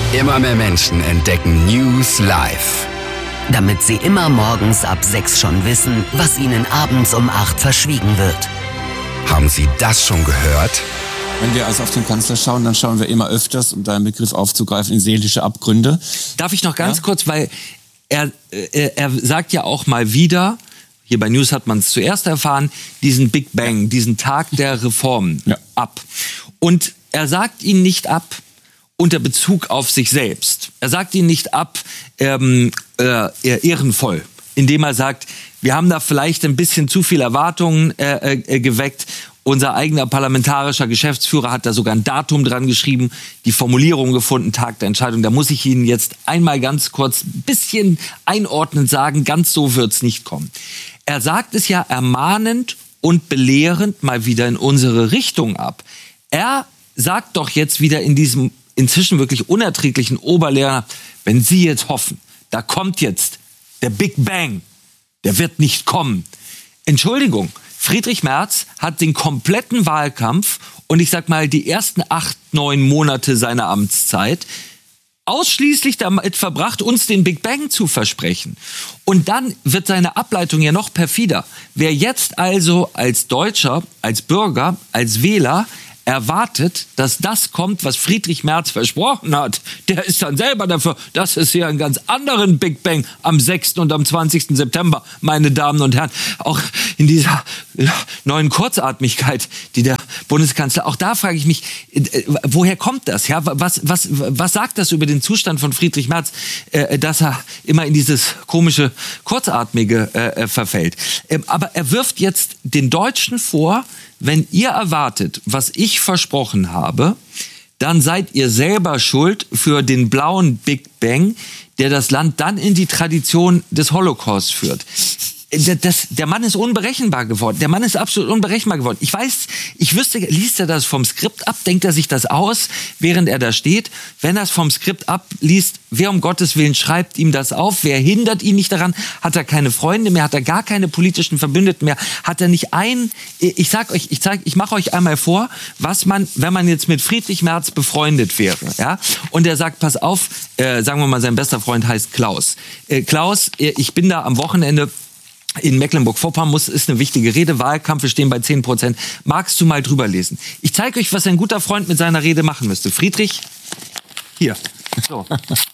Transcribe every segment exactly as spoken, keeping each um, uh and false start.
Immer mehr Menschen entdecken News live. Damit sie immer morgens ab sechs schon wissen, was ihnen abends um acht verschwiegen wird. Haben Sie das schon gehört? Wenn wir also auf den Kanzler schauen, dann schauen wir immer öfters, um deinen Begriff aufzugreifen, in seelische Abgründe. Darf ich noch ganz ja? kurz, weil er, er, er sagt ja auch mal wieder, hier bei News hat man es zuerst erfahren, diesen Big Bang, diesen Tag der Reformen ja. ab. Und er sagt ihn nicht ab unter Bezug auf sich selbst. Er sagt ihn nicht ab ähm, äh, ehrenvoll, indem er sagt, wir haben da vielleicht ein bisschen zu viel Erwartungen äh, äh, geweckt. Unser eigener parlamentarischer Geschäftsführer hat da sogar ein Datum dran geschrieben, die Formulierung gefunden, Tag der Entscheidung. Da muss ich Ihnen jetzt einmal ganz kurz ein bisschen einordnend sagen, ganz so wird's nicht kommen. Er sagt es ja ermahnend und belehrend mal wieder in unsere Richtung ab. Er sagt doch jetzt wieder in diesem inzwischen wirklich unerträglichen Oberlehrer, wenn Sie jetzt hoffen, da kommt jetzt der Big Bang, der wird nicht kommen. Entschuldigung, Friedrich Merz hat den kompletten Wahlkampf und ich sag mal die ersten acht, neun Monate seiner Amtszeit ausschließlich damit verbracht, uns den Big Bang zu versprechen. Und dann wird seine Ableitung ja noch perfider. Wer jetzt also als Deutscher, als Bürger, als Wähler erwartet, dass das kommt, was Friedrich Merz versprochen hat, der ist dann selber dafür, dass es hier einen ganz anderen Big Bang am sechsten und am zwanzigsten September, meine Damen und Herren, auch in dieser neuen Kurzatmigkeit, die der Bundeskanzler, auch da frage ich mich, woher kommt das? Ja, was, was, was sagt das über den Zustand von Friedrich Merz, äh, dass er immer in dieses komische Kurzatmige äh, verfällt? Ähm, aber er wirft jetzt den Deutschen vor, wenn ihr erwartet, was ich versprochen habe, dann seid ihr selber schuld für den blauen Big Bang, der das Land dann in die Tradition des Holocaust führt. Das, der Mann ist unberechenbar geworden. Der Mann ist absolut unberechenbar geworden. Ich weiß, ich wüsste, liest er das vom Skript ab, denkt er sich das aus, während er da steht? Wenn er es vom Skript abliest, wer um Gottes Willen schreibt ihm das auf? Wer hindert ihn nicht daran? Hat er keine Freunde mehr? Hat er gar keine politischen Verbündeten mehr? Hat er nicht ein, ich sag euch, ich zeig, ich mache euch einmal vor, was man, wenn man jetzt mit Friedrich Merz befreundet wäre, ja? Und er sagt, pass auf, äh, sagen wir mal, sein bester Freund heißt Klaus. Äh, Klaus, äh, ich bin da am Wochenende in Mecklenburg-Vorpommern, muss, ist eine wichtige Rede. Wahlkampf, wir stehen bei zehn Prozent. Magst du mal drüber lesen? Ich zeige euch, was ein guter Freund mit seiner Rede machen müsste. Friedrich, hier. So.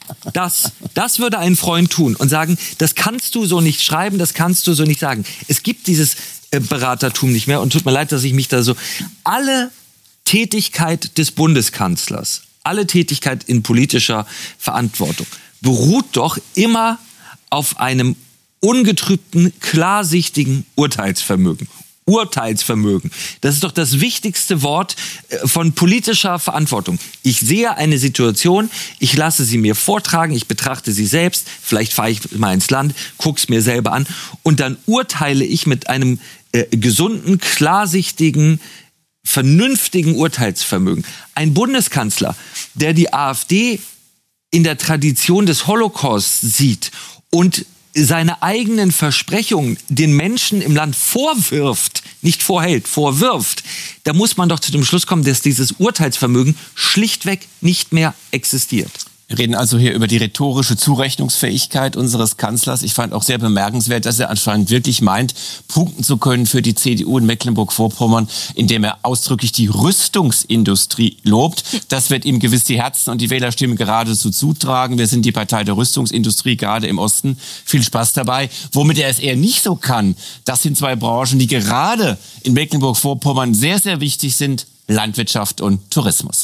Das, das würde ein Freund tun und sagen, das kannst du so nicht schreiben, das kannst du so nicht sagen. Es gibt dieses äh, Beratertum nicht mehr und tut mir leid, dass ich mich da so... Alle Tätigkeit des Bundeskanzlers, alle Tätigkeit in politischer Verantwortung beruht doch immer auf einem ungetrübten, klarsichtigen Urteilsvermögen. Urteilsvermögen. Das ist doch das wichtigste Wort von politischer Verantwortung. Ich sehe eine Situation, ich lasse sie mir vortragen, ich betrachte sie selbst, vielleicht fahre ich mal ins Land, gucke es mir selber an und dann urteile ich mit einem äh, gesunden, klarsichtigen, vernünftigen Urteilsvermögen. Ein Bundeskanzler, der die AfD in der Tradition des Holocaust sieht und seine eigenen Versprechungen den Menschen im Land vorwirft, nicht vorhält, vorwirft, da muss man doch zu dem Schluss kommen, dass dieses Urteilsvermögen schlichtweg nicht mehr existiert. Wir reden also hier über die rhetorische Zurechnungsfähigkeit unseres Kanzlers. Ich fand auch sehr bemerkenswert, dass er anscheinend wirklich meint, punkten zu können für die C D U in Mecklenburg-Vorpommern, indem er ausdrücklich die Rüstungsindustrie lobt. Das wird ihm gewiss die Herzen und die Wählerstimmen geradezu zutragen. Wir sind die Partei der Rüstungsindustrie, gerade im Osten. Viel Spaß dabei. Womit er es eher nicht so kann, das sind zwei Branchen, die gerade in Mecklenburg-Vorpommern sehr, sehr wichtig sind. Landwirtschaft und Tourismus.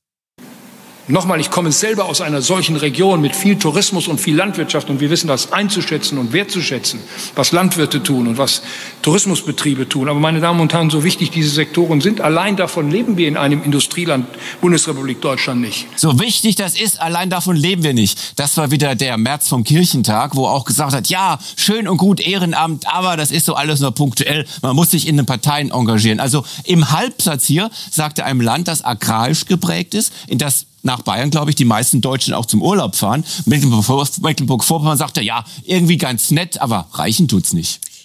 Nochmal, ich komme selber aus einer solchen Region mit viel Tourismus und viel Landwirtschaft und wir wissen das einzuschätzen und wertzuschätzen, was Landwirte tun und was Tourismusbetriebe tun. Aber meine Damen und Herren, so wichtig diese Sektoren sind, allein davon leben wir in einem Industrieland Bundesrepublik Deutschland nicht. So wichtig das ist, allein davon leben wir nicht. Das war wieder der Merz vom Kirchentag, wo er auch gesagt hat, ja, schön und gut Ehrenamt, aber das ist so alles nur punktuell. Man muss sich in den Parteien engagieren. Also im Halbsatz hier sagt er einem Land, das agrarisch geprägt ist, in das nach Bayern, glaube ich, die meisten Deutschen auch zum Urlaub fahren. Mecklenburg-Vorpommern sagt er, ja, irgendwie ganz nett, aber reichen tut's nicht.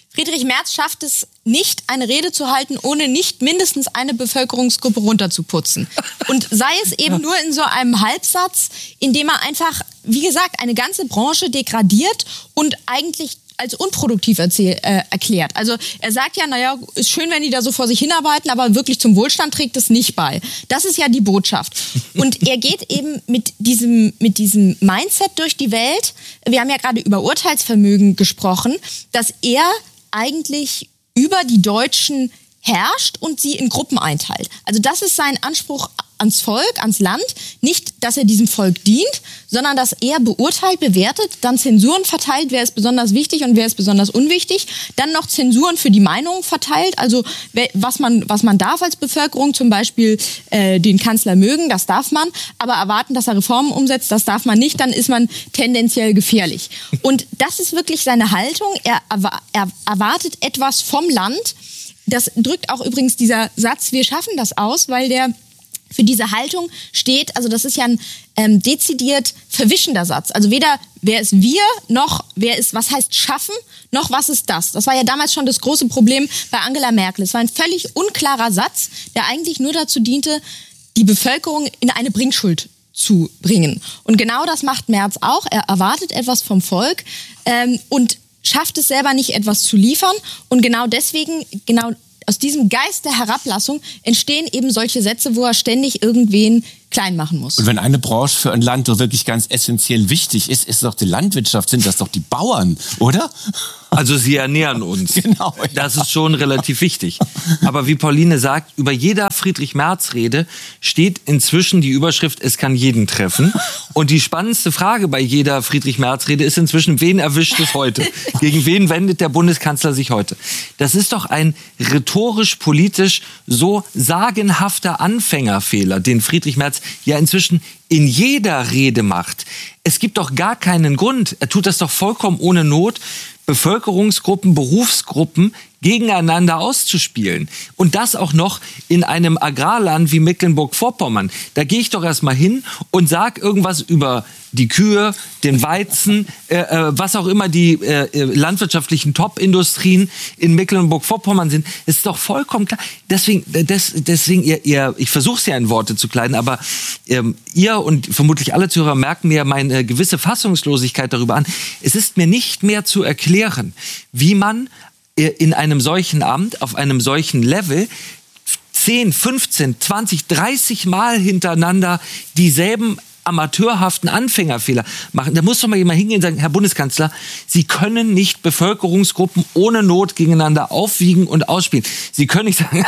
Friedrich Merz schafft es nicht, eine Rede zu halten, ohne nicht mindestens eine Bevölkerungsgruppe runterzuputzen. Und sei es eben nur in so einem Halbsatz, in dem er einfach, wie gesagt, eine ganze Branche degradiert und eigentlich als unproduktiv erzähl, äh, erklärt. Also er sagt ja, naja, ist schön, wenn die da so vor sich hinarbeiten, aber wirklich zum Wohlstand trägt es nicht bei. Das ist ja die Botschaft. Und er geht eben mit diesem, mit diesem Mindset durch die Welt. Wir haben ja gerade über Urteilsvermögen gesprochen, dass er eigentlich über die Deutschen herrscht und sie in Gruppen einteilt. Also das ist sein Anspruch ans Volk, ans Land. Nicht, dass er diesem Volk dient, sondern dass er beurteilt, bewertet, dann Zensuren verteilt, wer ist besonders wichtig und wer ist besonders unwichtig. Dann noch Zensuren für die Meinungen verteilt, also was man, was man darf als Bevölkerung, zum Beispiel äh, den Kanzler mögen, das darf man, aber erwarten, dass er Reformen umsetzt, das darf man nicht, dann ist man tendenziell gefährlich. Und das ist wirklich seine Haltung. Er, er erwartet etwas vom Land. Das drückt auch übrigens dieser Satz, wir schaffen das aus, weil der für diese Haltung steht, also das ist ja ein ähm, dezidiert verwischender Satz. Also weder wer ist wir, noch wer ist, was heißt schaffen, noch was ist das. Das war ja damals schon das große Problem bei Angela Merkel. Es war ein völlig unklarer Satz, der eigentlich nur dazu diente, die Bevölkerung in eine Bringschuld zu bringen. Und genau das macht Merz auch. Er erwartet etwas vom Volk ähm, und schafft es selber nicht, etwas zu liefern. Und genau deswegen, genau aus diesem Geist der Herablassung entstehen eben solche Sätze, wo er ständig irgendwen klein machen muss. Und wenn eine Branche für ein Land doch wirklich ganz essentiell wichtig ist, ist es doch die Landwirtschaft, sind das doch die Bauern, oder? Also sie ernähren uns. Genau. Ja. Das ist schon relativ wichtig. Aber wie Pauline sagt, über jeder Friedrich-Merz-Rede steht inzwischen die Überschrift, es kann jeden treffen. Und die spannendste Frage bei jeder Friedrich-Merz-Rede ist inzwischen, wen erwischt es heute? Gegen wen wendet der Bundeskanzler sich heute? Das ist doch ein rhetorisch-politisch so sagenhafter Anfängerfehler, den Friedrich Merz ja inzwischen in jeder Rede macht. Es gibt doch gar keinen Grund, er tut das doch vollkommen ohne Not, Bevölkerungsgruppen, Berufsgruppen gegeneinander auszuspielen. Und das auch noch in einem Agrarland wie Mecklenburg-Vorpommern. Da gehe ich doch erstmal hin und sage irgendwas über die Kühe, den Weizen, äh, äh, was auch immer die äh, landwirtschaftlichen Top-Industrien in Mecklenburg-Vorpommern sind. Es ist doch vollkommen klar. Deswegen, des, deswegen ihr, ihr, ich versuche es ja in Worte zu kleiden, aber ähm, ihr und vermutlich alle Zuhörer merken mir meine gewisse Fassungslosigkeit darüber an. Es ist mir nicht mehr zu erklären, wie man in einem solchen Amt, auf einem solchen Level, zehn, fünfzehn, zwanzig, dreißig Mal hintereinander dieselben amateurhaften Anfängerfehler machen. Da muss doch mal jemand hingehen und sagen, Herr Bundeskanzler, Sie können nicht Bevölkerungsgruppen ohne Not gegeneinander aufwiegen und ausspielen. Sie können nicht sagen,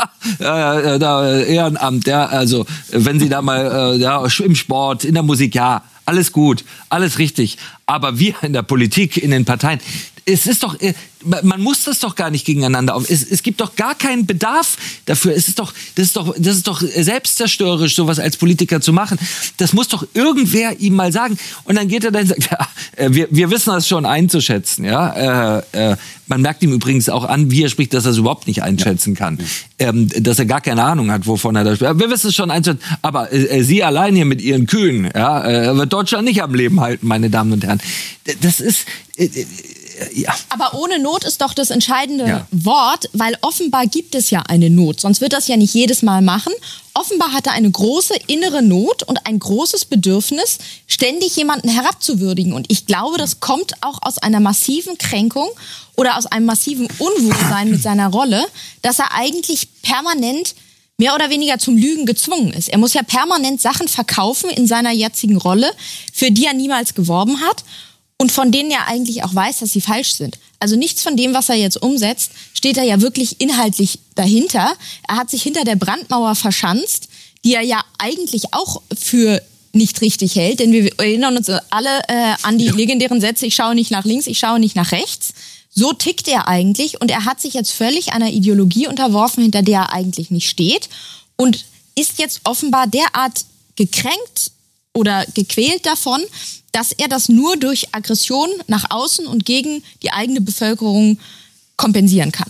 äh, da, Ehrenamt, ja, also wenn Sie da mal äh, ja, im Sport, in der Musik, ja, alles gut, alles richtig. Aber wir in der Politik, in den Parteien, es ist doch, man muss das doch gar nicht gegeneinander auf. Es, es gibt doch gar keinen Bedarf dafür. Es ist doch, das ist doch, das ist doch selbstzerstörerisch, sowas als Politiker zu machen. Das muss doch irgendwer ihm mal sagen. Und dann geht er dann und sagt, ja, wir, wir wissen das schon einzuschätzen. Ja, äh, äh, man merkt ihm übrigens auch an, wie er spricht, dass er es überhaupt nicht einschätzen kann, ähm, dass er gar keine Ahnung hat, wovon er da spricht. Wir wissen es schon einschätzen. Aber äh, Sie allein hier mit Ihren Kühen, ja, äh, wird Deutschland nicht am Leben halten, meine Damen und Herren. Das ist äh, äh, Ja. Aber ohne Not ist doch das entscheidende ja. Wort, weil offenbar gibt es ja eine Not. Sonst wird das ja nicht jedes Mal machen. Offenbar hat er eine große innere Not und ein großes Bedürfnis, ständig jemanden herabzuwürdigen. Und ich glaube, das kommt auch aus einer massiven Kränkung oder aus einem massiven Unwohlsein mit seiner Rolle, dass er eigentlich permanent mehr oder weniger zum Lügen gezwungen ist. Er muss ja permanent Sachen verkaufen in seiner jetzigen Rolle, für die er niemals geworben hat. Und von denen er eigentlich auch weiß, dass sie falsch sind. Also nichts von dem, was er jetzt umsetzt, steht er ja wirklich inhaltlich dahinter. Er hat sich hinter der Brandmauer verschanzt, die er ja eigentlich auch für nicht richtig hält. Denn wir erinnern uns alle äh, an die legendären Sätze, ich schaue nicht nach links, ich schaue nicht nach rechts. So tickt er eigentlich und er hat sich jetzt völlig einer Ideologie unterworfen, hinter der er eigentlich nicht steht und ist jetzt offenbar derart gekränkt oder gequält davon, dass er das nur durch Aggression nach außen und gegen die eigene Bevölkerung kompensieren kann.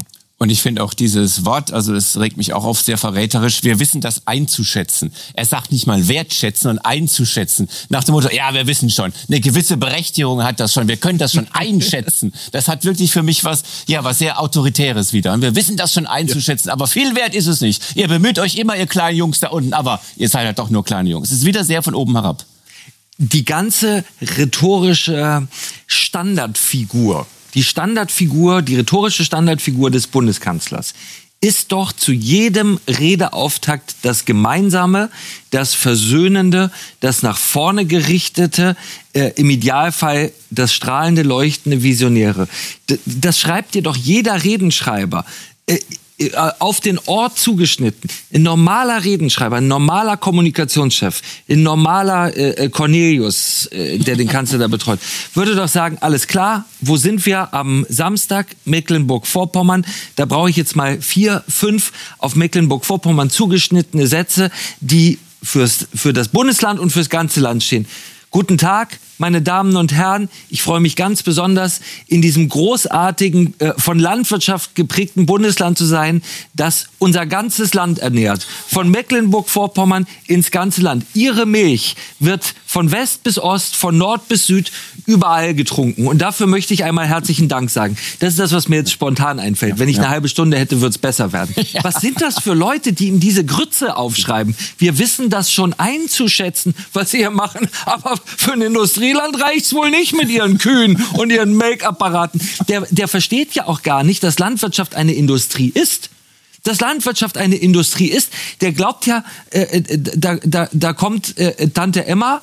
Und ich finde auch dieses Wort, also das regt mich auch auf, sehr verräterisch. Wir wissen das einzuschätzen. Er sagt nicht mal wertschätzen und einzuschätzen. Nach dem Motto, ja, wir wissen schon. Eine gewisse Berechtigung hat das schon. Wir können das schon einschätzen. Das hat wirklich für mich was, ja, was sehr Autoritäres wieder. Und wir wissen das schon einzuschätzen. Aber viel wert ist es nicht. Ihr bemüht euch immer, ihr kleinen Jungs da unten. Aber ihr seid halt doch nur kleine Jungs. Es ist wieder sehr von oben herab. Die ganze rhetorische Standardfigur, die Standardfigur, die rhetorische Standardfigur des Bundeskanzlers ist doch zu jedem Redeauftakt das Gemeinsame, das Versöhnende, das nach vorne gerichtete, äh, im Idealfall das strahlende, leuchtende, Visionäre. D- das schreibt dir doch jeder Redenschreiber. Äh, auf den Ort zugeschnitten. Ein normaler Redenschreiber, ein normaler Kommunikationschef, ein normaler äh, Cornelius, äh, der den Kanzler da betreut, würde doch sagen, alles klar, wo sind wir am Samstag? Mecklenburg-Vorpommern. Da brauche ich jetzt mal vier, fünf auf Mecklenburg-Vorpommern zugeschnittene Sätze, die fürs, für das Bundesland und fürs ganze Land stehen. Guten Tag, meine Damen und Herren. Ich freue mich ganz besonders, in diesem großartigen, äh, von Landwirtschaft geprägten Bundesland zu sein, das unser ganzes Land ernährt. Von Mecklenburg-Vorpommern ins ganze Land. Ihre Milch wird von West bis Ost, von Nord bis Süd überall getrunken. Und dafür möchte ich einmal herzlichen Dank sagen. Das ist das, was mir jetzt spontan einfällt. Wenn ich eine halbe Stunde hätte, würde es besser werden. Ja. Was sind das für Leute, die ihm diese Grütze aufschreiben? Wir wissen das schon einzuschätzen, was sie hier machen. Aber für ein Industrieland reicht's wohl nicht mit ihren Kühen und ihren Make-up-Apparaten. Der, der versteht ja auch gar nicht, dass Landwirtschaft eine Industrie ist. Dass Landwirtschaft eine Industrie ist. Der glaubt ja, äh, da, da, da kommt äh, Tante Emma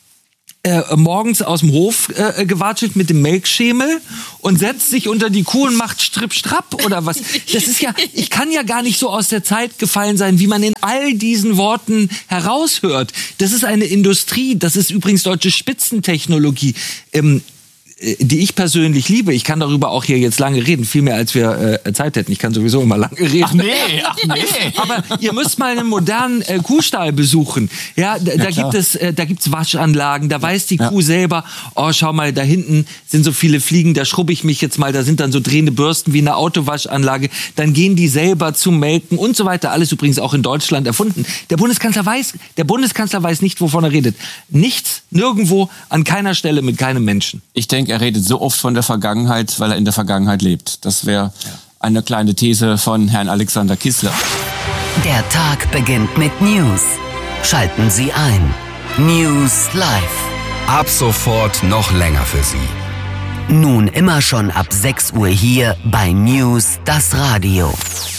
Äh, morgens aus dem Hof äh, gewatschelt mit dem Melkschemel und setzt sich unter die Kuh und macht Stripp-Strapp oder was. Das ist ja, ich kann ja gar nicht so aus der Zeit gefallen sein, wie man in all diesen Worten heraushört. Das ist eine Industrie, das ist übrigens deutsche Spitzentechnologie. Ähm, die ich persönlich liebe. Ich kann darüber auch hier jetzt lange reden, viel mehr als wir äh, Zeit hätten. Ich kann sowieso immer lange reden. Ach nee, ach nee. Aber ihr müsst mal einen modernen äh, Kuhstall besuchen. Ja, da, ja, da gibt es, äh, da gibt's Waschanlagen. Da weiß die ja. Kuh selber, oh, schau mal, da hinten sind so viele Fliegen, da schrubbe ich mich jetzt mal. Da sind dann so drehende Bürsten wie eine Autowaschanlage. Dann gehen die selber zum Melken und so weiter. Alles übrigens auch in Deutschland erfunden. Der Bundeskanzler weiß, der Bundeskanzler weiß nicht, wovon er redet. Nichts, nirgendwo, an keiner Stelle mit keinem Menschen. Ich denke, er redet so oft von der Vergangenheit, weil er in der Vergangenheit lebt. Das wäre ja. eine kleine These von Herrn Alexander Kissler. Der Tag beginnt mit News. Schalten Sie ein. News Live. Ab sofort noch länger für Sie. Nun immer schon ab sechs Uhr hier bei News, das Radio.